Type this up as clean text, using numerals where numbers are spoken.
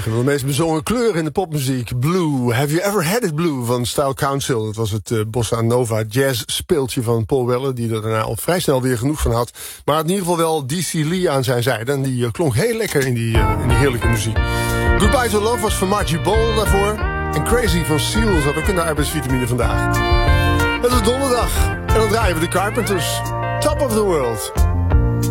Van de meest bezongen kleur in de popmuziek. Blue. Have You Ever Had It Blue van Style Council. Dat was het Bossa Nova jazz speeltje van Paul Weller, die er daarna al vrij snel weer genoeg van had. Maar had in ieder geval wel DC Lee aan zijn zijde. En die klonk heel lekker in die heerlijke muziek. Goodbye to Love was van Margie Ball daarvoor. En Crazy van Seal zat ook in de arbeidsvitamine vandaag. Het is donderdag. En dan draaien we de Carpenters. Top of the World.